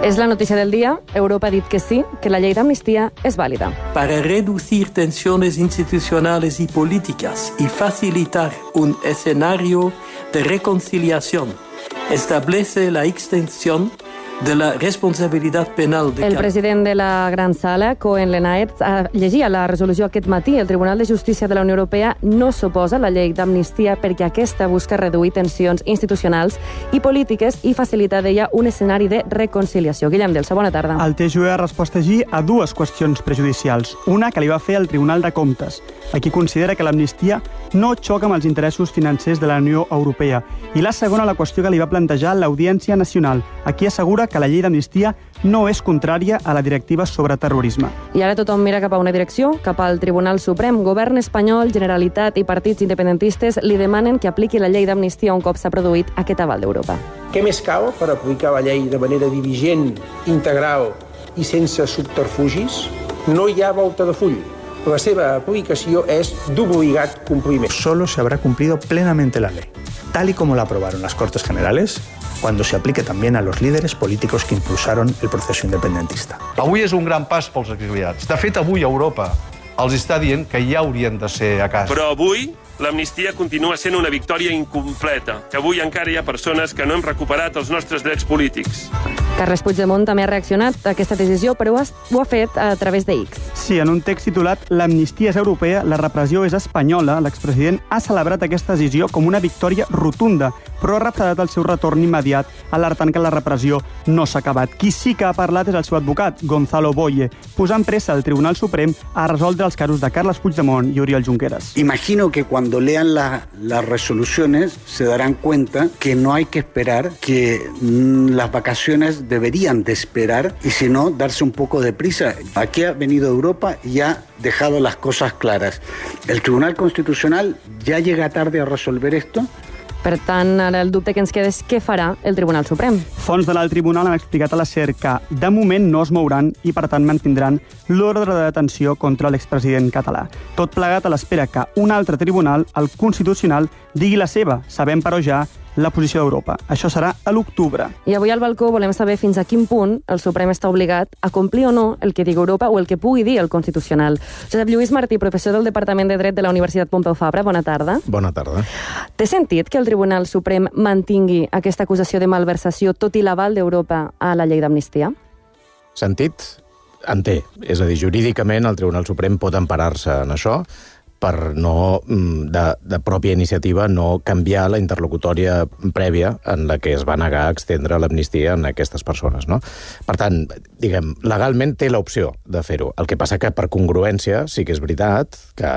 És la notícia del dia. Europa ha dit que sí, que la llei d'amnistia és vàlida. Para reducir tensiones institucionales y políticas y facilitar un escenario de reconciliación, establece la extensión de la responsabilitat penal de El president de la Gran Sala, Cohen Lenaert, llegia la resolució aquest matí. El Tribunal de Justícia de la Unió Europea no s'oposa a la llei d'amnistia perquè aquesta busca reduir tensions institucionals i polítiques i facilitar, deia, un escenari de reconciliació. Guillem Delsa, bona tarda. El TJUE ha respost així a dues qüestions prejudicials. Una que li va fer el Tribunal de Comptes. Aquí considera que l'amnistia no xoca amb els interessos financers de la Unió Europea. I la segona, la qüestió que li va plantejar l'Audiència Nacional. Aquí assegura que la llei d'amnistia no és contrària a la directiva sobre terrorisme. I ara tothom mira cap a una direcció, cap al Tribunal Suprem. Govern espanyol, Generalitat i partits independentistes li demanen que apliqui la llei d'amnistia un cop s'ha produït aquest aval d'Europa. Què més cal per aplicar la llei de manera diligent, integral i sense subterfugis? No hi ha volta de full. La seva aplicació és d'obligat compliment. Solo se habrá cumplido plenamente la ley, tal y como la aprobaron las Cortes Generales, cuando se aplique también a los líderes políticos que impulsaron el proceso independentista. Avui és un gran pas pels exiliats. De fet, avui Europa els està dient que ja haurien de ser a casa. Però avui l'amnistia continua sent una victòria incompleta, que avui encara hi ha persones que no hem recuperat els nostres drets polítics. Carles Puigdemont també ha reaccionat a aquesta decisió, però ho ha fet a través de X. Sí, en un text titulat «L'amnistia és europea, la repressió és espanyola», l'expresident ha celebrat aquesta decisió com una victòria rotunda, però ha refredat el seu retorn immediat, alertant que la repressió no s'ha acabat. Qui sí que ha parlat és el seu advocat, Gonzalo Boye, posant pressa al Tribunal Suprem a resoldre els casos de Carles Puigdemont i Oriol Junqueras. Imagino que cuando lean las resoluciones se darán cuenta que no hay que esperar, que las vacaciones deberían de esperar y si no, darse un poco de prisa. Aquí ha venido Europa y ha dejado las cosas claras. El Tribunal Constitucional ya llega tarde a resolver esto. Per tant, ara el dubte que ens queda és què farà el Tribunal Suprem. Fonts de l'alt tribunal han explicat a la SER que de moment no es mouran i, per tant, mantindran l'ordre de detenció contra l'expresident català. Tot plegat a l'espera que un altre tribunal, el Constitucional, digui la seva. Sabem, però, ja la posició d'Europa. Això serà a l'octubre. I avui al balcó volem saber fins a quin punt el Suprem està obligat a complir o no el que digui Europa o el que pugui dir el Constitucional. Josep Lluís Martí, professor del Departament de Dret de la Universitat Pompeu Fabra, bona tarda. Bona tarda. Té sentit que el Tribunal Suprem mantingui aquesta acusació de malversació tot i l'aval d'Europa a la llei d'amnistia? Sentit? En té. És a dir, jurídicament el Tribunal Suprem pot emparar-se en això per no, de pròpia iniciativa, no canviar la interlocutòria prèvia en la que es va negar a extendre l'amnistia en aquestes persones, no? Per tant, diguem, legalment té l'opció de fer-ho. El que passa que per congruència sí que és veritat que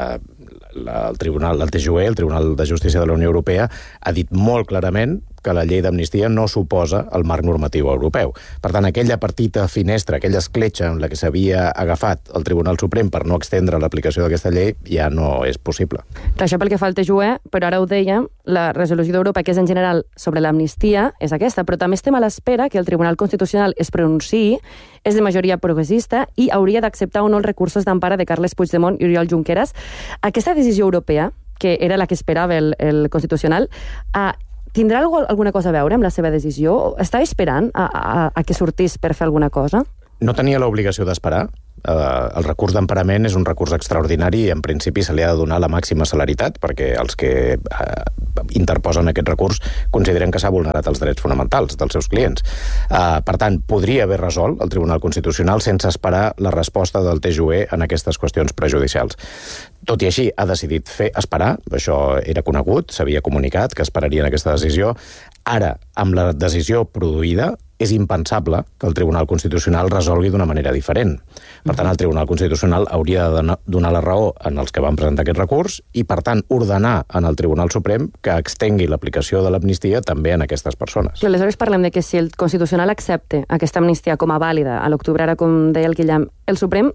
el Tribunal, el TJUE, el Tribunal de Justícia de la Unió Europea, ha dit molt clarament que la llei d'amnistia no suposa el marc normatiu europeu. Per tant, aquella petita finestra, aquella escletxa en la que s'havia agafat el Tribunal Suprem per no extendre l'aplicació d'aquesta llei ja no és possible. Això pel que fa al TJUE, però ara ho dèiem, la resolució d'Europa, que és en general sobre l'amnistia, és aquesta, però també estem a l'espera que el Tribunal Constitucional es pronunciï, és de majoria progressista i hauria d'acceptar o no els recursos d'empara de Carles Puigdemont i Oriol Junqueras. Aquesta decisió europea, que era la que esperava el Constitucional, tindrà alguna cosa a veure amb la seva decisió? Està esperant a que sortís per fer alguna cosa? No tenia l'obligació d'esperar. El recurs d'emparament és un recurs extraordinari i en principi se li ha de donar la màxima celeritat perquè els que interposen aquest recurs consideren que s'ha vulnerat els drets fonamentals dels seus clients. Per tant, podria haver resolt el Tribunal Constitucional sense esperar la resposta del TJUE en aquestes qüestions prejudicials. Tot i així, ha decidit esperar, això era conegut, s'havia comunicat que esperarien aquesta decisió. Ara, amb la decisió produïda, és impensable que el Tribunal Constitucional resolgui d'una manera diferent. Per tant, el Tribunal Constitucional hauria de donar la raó en els que van presentar aquest recurs i, per tant, ordenar en el Tribunal Suprem que extengui l'aplicació de l'amnistia també en aquestes persones. I aleshores parlem de que si el Constitucional accepta aquesta amnistia com a vàlida a l'octubre, ara com deia el Guillem, el Suprem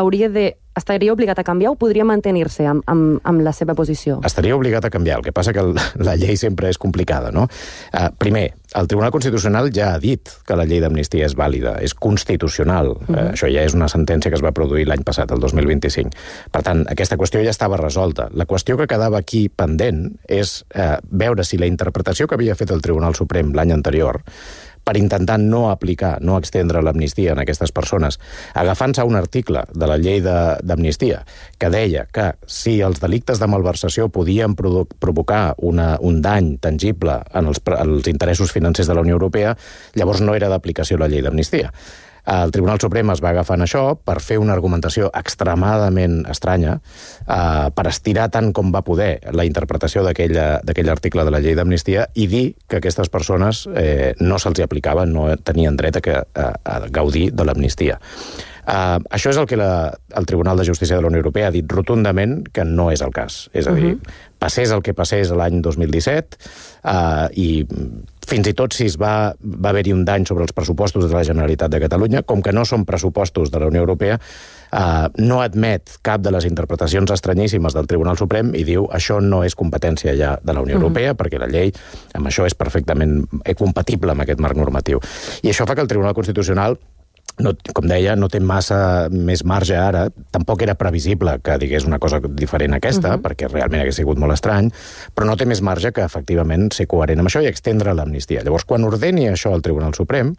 estaria obligat a canviar o podria mantenir-se amb la seva posició? Estaria obligat a canviar, el que passa que la llei sempre és complicada, no? Primer, el Tribunal Constitucional ja ha dit que la llei d'amnistia és vàlida, és constitucional. Això ja és una sentència que es va produir l'any passat, el 2025. Per tant, aquesta qüestió ja estava resolta. La qüestió que quedava aquí pendent és veure si la interpretació que havia fet el Tribunal Suprem l'any anterior per intentar no aplicar, no extendre l'amnistia en aquestes persones, agafant-se un article de la llei d'amnistia que deia que si els delictes de malversació podien provocar un dany tangible en els interessos financers de la Unió Europea, llavors no era d'aplicació la llei d'amnistia. El Tribunal Suprem es va agafar en això per fer una argumentació extremadament estranya, per estirar tant com va poder la interpretació d'aquell article de la llei d'amnistia i dir que aquestes persones no se'ls aplicava, no tenien dret a gaudir de l'amnistia. Això és el que el Tribunal de Justícia de la Unió Europea ha dit rotundament que no és el cas. És a dir, passés el que passés l'any 2017 i fins i tot si va haver-hi un dany sobre els pressupostos de la Generalitat de Catalunya, com que no són pressupostos de la Unió Europea, no admet cap de les interpretacions estranyíssimes del Tribunal Suprem i diu això no és competència ja de la Unió Europea perquè la llei amb això és perfectament compatible amb aquest marc normatiu. I això fa que el Tribunal Constitucional, com deia, no té massa més marge ara. Tampoc era previsible que digués una cosa diferent a aquesta, perquè realment hagués sigut molt estrany, però no té més marge que, efectivament, ser coherent amb això i extendre l'amnistia. Llavors, quan ordeni això al Tribunal Suprem,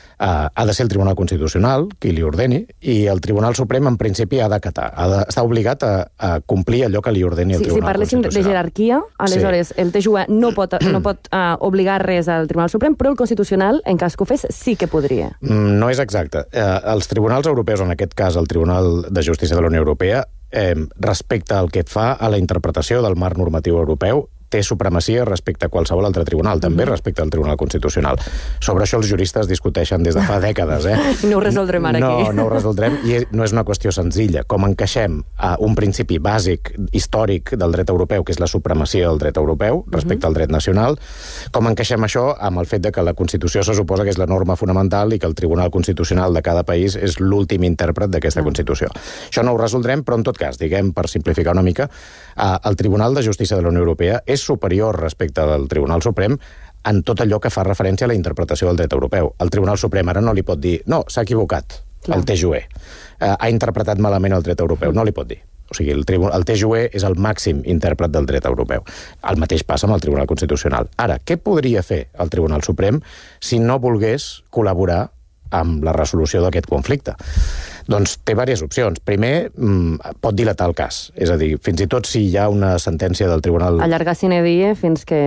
ha de ser el Tribunal Constitucional qui li ordeni, i el Tribunal Suprem, en principi, ha d'acatar. Està obligat a complir allò que li ordeni el Tribunal Constitucional. Si parléssim de jerarquia, aleshores el TJUE no pot obligar res al Tribunal Suprem, però el Constitucional, en cas que ho fes, sí que podria. No és exacte. Els tribunals europeus, en aquest cas el Tribunal de Justícia de la Unió Europea, respecte al que fa a la interpretació del marc normatiu europeu, té supremacia respecte a qualsevol altre tribunal, també respecte al Tribunal Constitucional. Sobre això els juristes discuteixen des de fa dècades. No ho resoldrem ara aquí. No ho resoldrem, i no és una qüestió senzilla. Com encaixem a un principi bàsic, històric del dret europeu, que és la supremacia del dret europeu respecte al dret nacional, com encaixem això amb el fet de que la Constitució se suposa que és la norma fonamental i que el Tribunal Constitucional de cada país és l'últim intèrpret d'aquesta Constitució. Això no ho resoldrem, però en tot cas, diguem, per simplificar una mica, el Tribunal de Justícia de la Unió Europea és superior respecte al Tribunal Suprem en tot allò que fa referència a la interpretació del dret europeu. El Tribunal Suprem ara no li pot dir no, s'ha equivocat, el TJUE. Ha interpretat malament el dret europeu. No li pot dir. O sigui, el TJUE és el màxim intèrpret del dret europeu. El mateix passa amb el Tribunal Constitucional. Ara, què podria fer el Tribunal Suprem si no volgués col·laborar amb la resolució d'aquest conflicte? Doncs té diverses opcions. Primer, pot dilatar el cas. És a dir, fins i tot si hi ha una sentència del Tribunal... Allargar sine die fins que...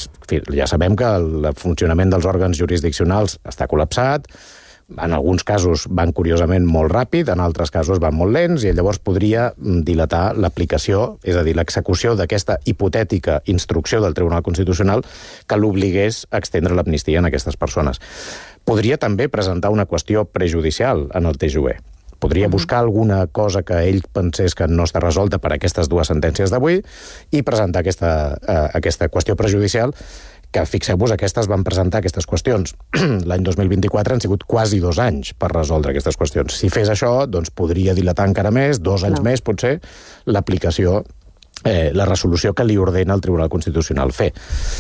Ja sabem que el funcionament dels òrgans jurisdiccionals està col·lapsat, en alguns casos van curiosament molt ràpid, en altres casos van molt lents, i llavors podria dilatar l'aplicació, és a dir, l'execució d'aquesta hipotètica instrucció del Tribunal Constitucional que l'obligués a extendre l'amnistia en aquestes persones. Podria també presentar una qüestió prejudicial en el TJUE. Podria buscar alguna cosa que ell pensés que no està resolta per aquestes dues sentències d'avui i presentar aquesta qüestió prejudicial, que, fixeu-vos, aquestes van presentar aquestes qüestions l'any 2024, han sigut quasi 2 anys per resoldre aquestes qüestions. Si fes això, doncs podria dilatar encara més, 2 anys més, potser, l'aplicació, la resolució que li ordena el Tribunal Constitucional fer.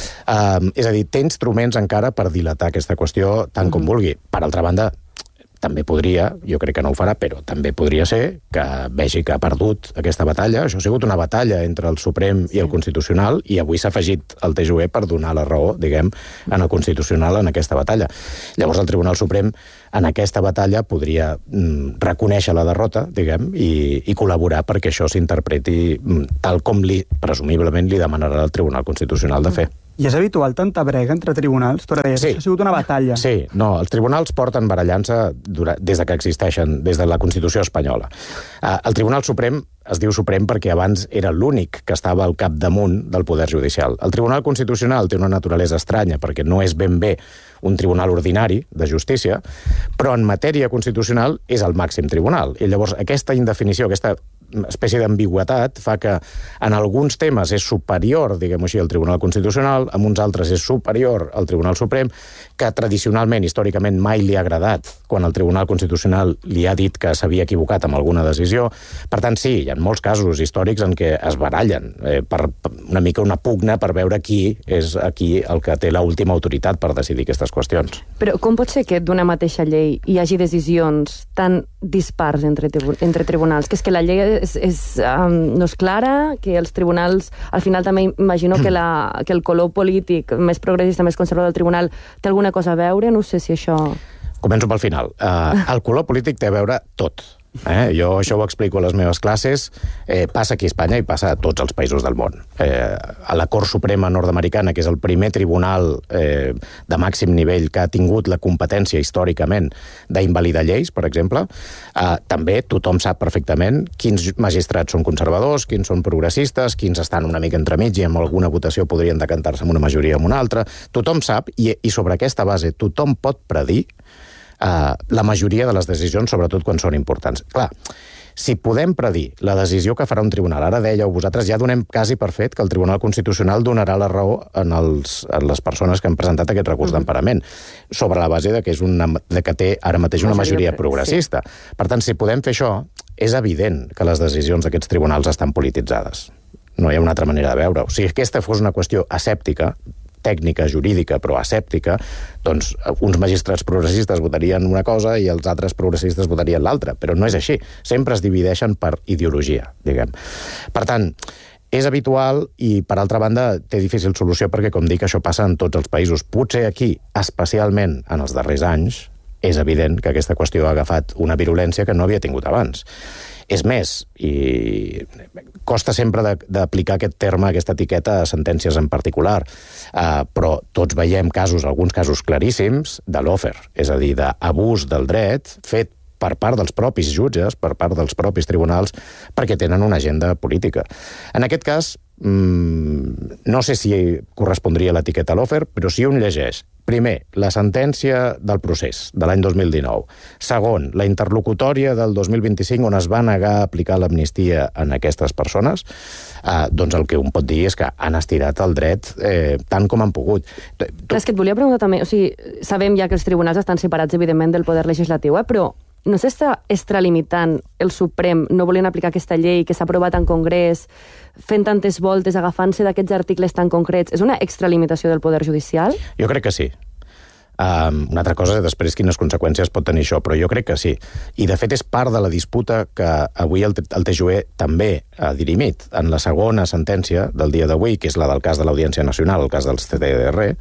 És a dir, té instruments encara per dilatar aquesta qüestió tant com vulgui. Per altra banda, també podria, jo crec que no ho farà, però també podria ser que vegi que ha perdut aquesta batalla. Això ha sigut una batalla entre el Suprem i el Constitucional, i avui s'ha afegit el TJUE per donar la raó, diguem, en el Constitucional en aquesta batalla. Llavors el Tribunal Suprem en aquesta batalla podria reconèixer la derrota, diguem, i col·laborar perquè això s'interpreti tal com presumiblement li demanarà el Tribunal Constitucional de fer. I és habitual tanta brega entre tribunals? Tu deies, sí. Això ha sigut una batalla. Sí, no, els tribunals porten barallant-se des que existeixen, des de la Constitució espanyola. El Tribunal Suprem es diu Suprem perquè abans era l'únic que estava al capdamunt del poder judicial. El Tribunal Constitucional té una naturalesa estranya perquè no és ben bé un tribunal ordinari de justícia, però en matèria constitucional és el màxim tribunal. I llavors aquesta indefinició, aquesta espècie d'ambigüitat fa que en alguns temes és superior, diguem-ho així, al Tribunal Constitucional, en uns altres és superior al Tribunal Suprem, que tradicionalment, històricament, mai li ha agradat quan el Tribunal Constitucional li ha dit que s'havia equivocat amb alguna decisió. Per tant, sí, hi ha molts casos històrics en què es barallen per una mica una pugna per veure qui és aquí el que té l'última autoritat per decidir aquestes qüestions. Però com pot ser que d'una mateixa llei hi hagi decisions tan dispars entre tribunals? Que és que la llei no és clara, que els tribunals, al final també imagino que el color polític més progressista, més conservador del tribunal té alguna cosa a veure, no sé si això... Començo pel final. El color polític té a veure tot. Jo això ho explico a les meves classes, passa aquí a Espanya i passa a tots els països del món. A la Cort Suprema nord-americana, que és el primer tribunal de màxim nivell que ha tingut la competència històricament d'invalidar lleis, per exemple, també tothom sap perfectament quins magistrats són conservadors, quins són progressistes, quins estan una mica entremig i amb alguna votació podrien decantar-se amb una majoria o amb una altra. Tothom sap, i sobre aquesta base tothom pot predir la majoria de les decisions, sobretot quan són importants. Clar, si podem predir la decisió que farà un tribunal, ara dèieu vosaltres, ja donem quasi per fet que el Tribunal Constitucional donarà la raó a les persones que han presentat aquest recurs d'emparament, sobre la base de que té ara mateix una majoria progressista. Per tant, si podem fer això, és evident que les decisions d'aquests tribunals estan polititzades. No hi ha una altra manera de veure-ho. Si aquesta fos una qüestió asèptica, tècnica, jurídica, però asèptica, doncs uns magistrats progressistes votarien una cosa i els altres progressistes votarien l'altra, però no és així. Sempre es divideixen per ideologia, diguem. Per tant, és habitual i, per altra banda, té difícil solució perquè, com dic, això passa en tots els països. Potser aquí, especialment en els darrers anys, és evident que aquesta qüestió ha agafat una virulència que no havia tingut abans. És més, i costa sempre d'aplicar aquest terme, aquesta etiqueta a sentències en particular, però tots veiem alguns casos claríssims de lawfare, és a dir, d'abús del dret fet per part dels propis jutges, per part dels propis tribunals, perquè tenen una agenda política. En aquest cas, no sé si correspondria a l'etiqueta lawfare, però si un llegeix primer, la sentència del procés de l'any 2019. Segon, la interlocutòria del 2025 on es va negar a aplicar l'amnistia en aquestes persones, doncs el que un pot dir és que han estirat el dret tant com han pogut. És que et volia preguntar també, o sigui, sabem ja que els tribunals estan separats, evidentment, del poder legislatiu, però no s'està extralimitant el Suprem no volent aplicar aquesta llei que s'ha aprovat en Congrés, fent tantes voltes, agafant-se d'aquests articles tan concrets? És una extralimitació del poder judicial? Jo crec que sí. Una altra cosa és després quines conseqüències pot tenir això, però jo crec que sí. I de fet és part de la disputa que avui el TJUE també ha dirimit en la segona sentència del dia d'avui, que és la del cas de l'Audiència Nacional, el cas dels CDR.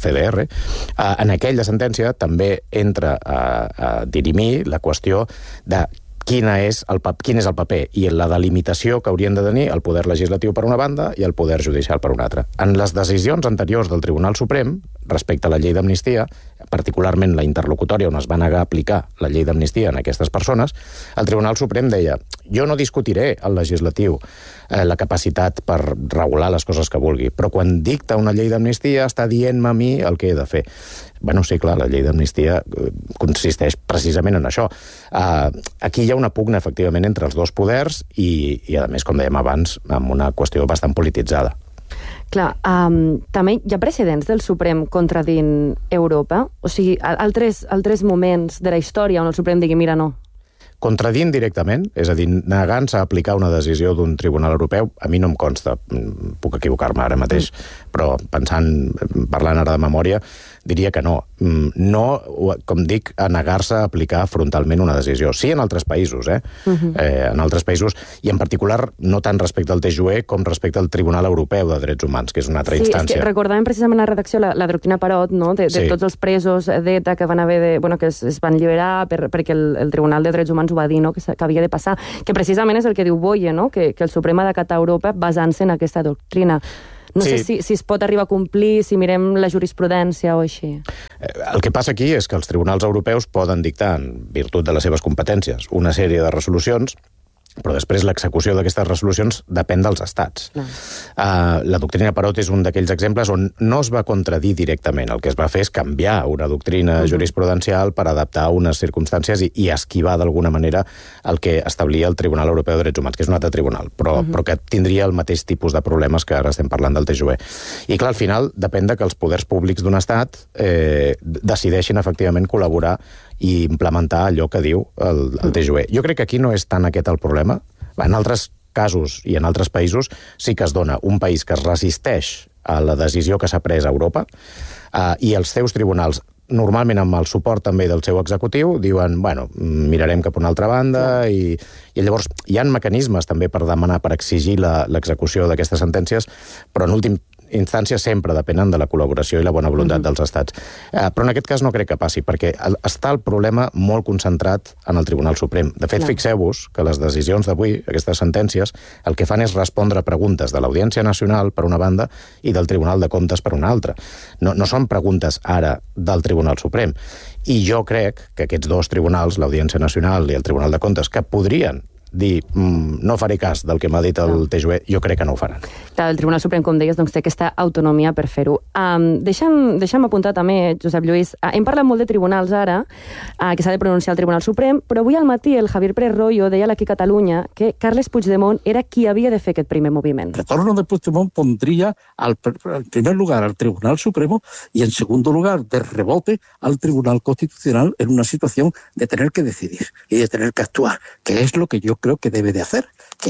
En aquella sentència també entra a dirimir la qüestió de quin és el paper i la delimitació que haurien de tenir el poder legislatiu per una banda i el poder judicial per una altra. En les decisions anteriors del Tribunal Suprem, respecte a la llei d'amnistia, particularment la interlocutòria on es va negar a aplicar la llei d'amnistia en aquestes persones, el Tribunal Suprem deia: jo no discutiré al legislatiu la capacitat per regular les coses que vulgui, però quan dicta una llei d'amnistia està dient-me a mi el que he de fer. Bueno, sí, clar, la llei d'amnistia consisteix precisament en això. Aquí hi ha una pugna, efectivament, entre els dos poders i a més, com dèiem abans, amb una qüestió bastant polititzada. Clar, també hi ha precedents del Suprem contradint Europa? O sigui, altres moments de la història on el Suprem digui, mira, no. Contradint directament, és a dir, negant-se a aplicar una decisió d'un tribunal europeu, a mi no em consta, puc equivocar-me ara mateix, però parlant ara de memòria, diria que no. No, com dic, a negar-se a aplicar frontalment una decisió. Sí, en altres països, en altres països, i en particular no tant respecte al TJUE com respecte al Tribunal Europeu de Drets Humans, que és una altra instància. Sí, és que recordàvem precisament la redacció, la doctrina Parot, no? de tots els presos d'ETA que van haver que es van alliberar perquè el Tribunal de Drets Humans ho va dir, no? que havia de passar, que precisament és el que diu Boye, no? que el Suprem ha d'acatar Europa basant-se en aquesta doctrina. No sé si es pot arribar a complir, si mirem la jurisprudència o així. El que passa aquí és que els tribunals europeus poden dictar, en virtut de les seves competències, una sèrie de resolucions, però després l'execució d'aquestes resolucions depèn dels estats. La doctrina Parot és un d'aquells exemples on no es va contradir directament. El que es va fer és canviar una doctrina jurisprudencial per adaptar unes circumstàncies i esquivar d'alguna manera el que establia el Tribunal Europeu de Drets Humans, que és un altre tribunal, però que tindria el mateix tipus de problemes que ara estem parlant del TJUE. I clar, al final depèn de que els poders públics d'un estat decideixin efectivament col·laborar i implementar allò que diu el TJUE. Jo crec que aquí no és tant aquest el problema. En altres casos i en altres països sí que es dona un país que es resisteix a la decisió que s'ha pres a Europa i els seus tribunals normalment amb el suport també del seu executiu, diuen, bueno, mirarem cap a una altra banda, i llavors hi ha mecanismes també per demanar, per exigir l'execució d'aquestes sentències, però en últim instància sempre depenen de la col·laboració i la bona voluntat dels estats. Però en aquest cas no crec que passi, perquè està el problema molt concentrat en el Tribunal Suprem. De fet, fixeu-vos que les decisions d'avui, aquestes sentències, el que fan és respondre a preguntes de l'Audiència Nacional, per una banda, i del Tribunal de Comptes, per una altra. No són preguntes ara del Tribunal Suprem. I jo crec que aquests dos tribunals, l'Audiència Nacional i el Tribunal de Comptes, que podrien dir, no faré cas del que m'ha dit el TJUE, jo crec que no ho faran. El Tribunal Suprem, com deies, doncs, té aquesta autonomia per fer-ho. Deixa'm apuntar també, Josep Lluís, hem parlat molt de tribunals ara, que s'ha de pronunciar el Tribunal Suprem, però avui al matí el Javier Pérez Royo deia aquí a Catalunya que Carles Puigdemont era qui havia de fer aquest primer moviment. El retorno de Puigdemont pondría en primer lugar al Tribunal Supremo y en segundo lugar, de rebote, al Tribunal Constitucional en una situación de tener que decidir y de tener que actuar, que es lo que yo creo que debe de hacer,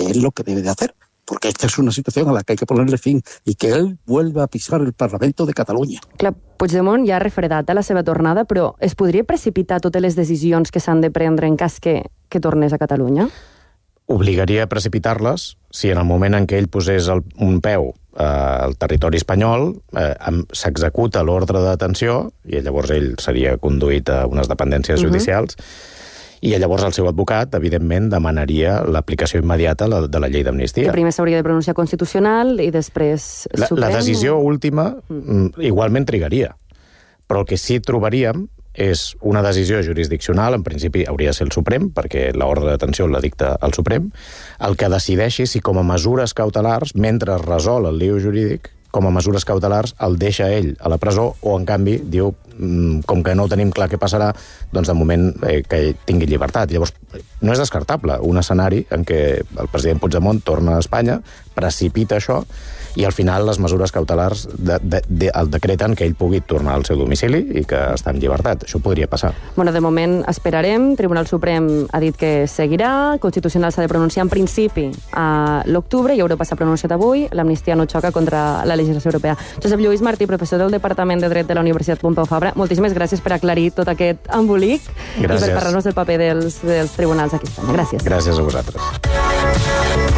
porque esta es una situación a la que hay que ponerle fin y que él vuelva a pisar el Parlamento de Catalunya. Clar, Puigdemont ja ha refredat a la seva tornada, però es podria precipitar totes les decisions que s'han de prendre en cas que tornés a Catalunya? Obligaria a precipitar-les si en el moment en què ell posés un peu al territori espanyol s'executa l'ordre de detenció i llavors ell seria conduït a unes dependències judicials. I llavors el seu advocat, evidentment, demanaria l'aplicació immediata de la llei d'amnistia. Que primer s'hauria de pronunciar Constitucional i després Suprem. La decisió última igualment trigaria, però el que sí trobaríem és una decisió jurisdiccional, en principi hauria de ser el Suprem, perquè l'ordre de detenció la dicta el Suprem, el que decideixi si com a mesures cautelars, mentre es resol el lío jurídic, com a mesures cautelars el deixa ell a la presó o, en canvi, diu, com que no tenim clar què passarà, doncs de moment que tingui llibertat. Llavors, no és descartable un escenari en què el president Puigdemont torna a Espanya, precipita això, i al final les mesures cautelars el decreten que ell pugui tornar al seu domicili i que està en llibertat. Això podria passar. Bueno, de moment esperarem. Tribunal Suprem ha dit que seguirà. Constitucional s'ha de pronunciar en principi a l'octubre i Europa s'ha pronunciat avui. L'amnistia no xoca contra la legislació europea. Josep Lluís Martí, professor del Departament de Dret de la Universitat Pompeu Fabra, moltíssimes gràcies per aclarir tot aquest embolic i per parlar-nos del paper dels tribunals aquí a Espanya. Gràcies. Gràcies a vosaltres.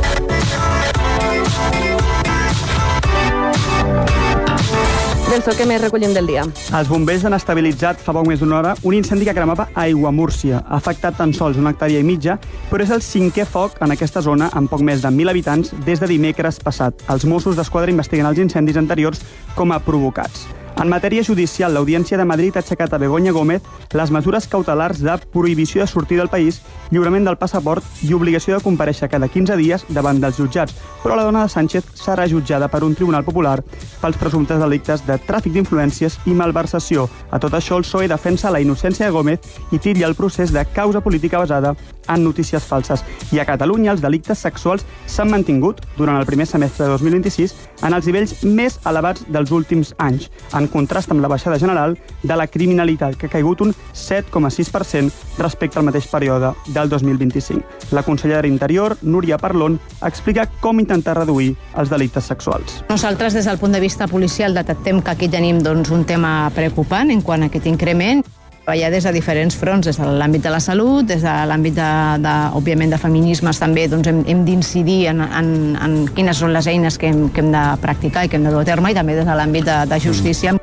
Celso, què més recollim del dia? Els bombers han estabilitzat fa poc més d'una hora un incendi que cremava a Aiguamúrcia. Ha afectat tan sols 1,5 hectàrees, però és el 5è foc en aquesta zona amb poc més de 1.000 habitants des de dimecres passat. Els Mossos d'Esquadra investiguen els incendis anteriors com a provocats. En matèria judicial, l'Audiència de Madrid ha aixecat a Begoña Gómez les mesures cautelars de prohibició de sortir del país, lliurament del passaport i obligació de comparèixer cada 15 dies davant dels jutjats. Però la dona de Sánchez serà jutjada per un tribunal popular pels presumptes delictes de tràfic d'influències i malversació. A tot això, el PSOE defensa la innocència de Gómez i titlla el procés de causa política basada en notícies falses. I a Catalunya, els delictes sexuals s'han mantingut durant el primer semestre de 2026 en els nivells més elevats dels últims anys, en contrast amb la baixada general de la criminalitat, que ha caigut un 7,6% respecte al mateix període del 2025. La consellera d'Interior, Núria Parlon, explica com intentar reduir els delictes sexuals. Nosaltres, des del punt de vista policial, detectem que aquí tenim un tema preocupant en quant a aquest increment. Treballar des de diferents fronts, des de l'àmbit de la salut, des de l'àmbit, òbviament, de feminismes també, hem d'incidir en quines són les eines que hem de practicar i que hem de dur a terme, i també des de l'àmbit de justícia.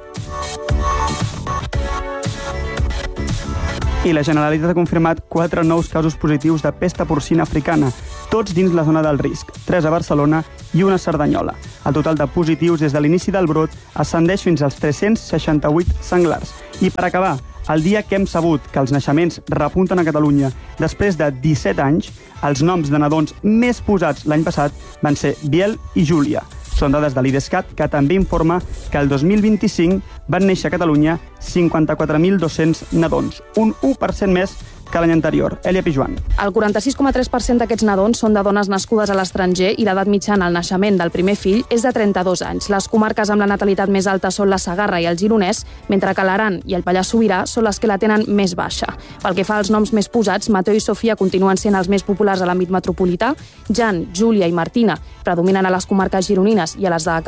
I la Generalitat ha confirmat 4 nous casos positius de pesta porcina africana, tots dins la zona del risc, 3 a Barcelona i 1 a Cerdanyola. El total de positius des de l'inici del brot ascendeix fins als 368 senglars. I per acabar, el dia que hem sabut que els naixements repunten a Catalunya després de 17 anys, els noms de nadons més posats l'any passat van ser Biel i Júlia. Són dades de l'IDESCAT, que també informa que el 2025 van néixer a Catalunya 54.200 nadons, un 1% més que l'any anterior. Elia Pijuan. El 46,3% d'aquests nadons són de dones nascudes a l'estranger i l'edat mitjana al naixement del primer fill és de 32 anys. Les comarques amb la natalitat més alta són la Segarra i el Gironès, mentre que l'Aran i el Pallars Sobirà són les que la tenen més baixa. Pel que fa als noms més posats, Mateu i Sofia continuen sent els més populars a l'àmbit metropolità. Jan, Júlia i Martina predominen a les comarques gironines i a les de